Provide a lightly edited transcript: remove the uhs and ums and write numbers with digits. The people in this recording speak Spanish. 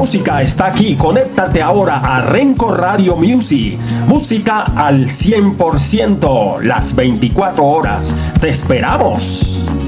música está aquí. Conéctate ahora a Renco Radio Music. Música al 100%, las 24 horas. ¡Te esperamos!